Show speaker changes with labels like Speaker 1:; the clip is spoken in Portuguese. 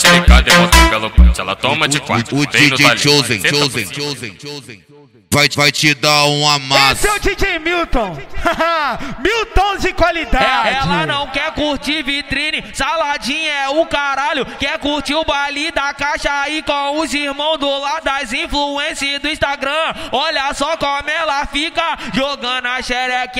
Speaker 1: xerecada e bota pelo punch. Ela toma de quatro.
Speaker 2: O DJ Chosen vai te dar um amasso.
Speaker 3: Esse é o DJ Milton. Milton de qualidade.
Speaker 4: Ela não quer curtir vitrine, saladinha é o caralho. Quer curtir o baile da caixa aí com os irmãos do lado das influências do Instagram. Olha só como ela fica jogando a xerequinha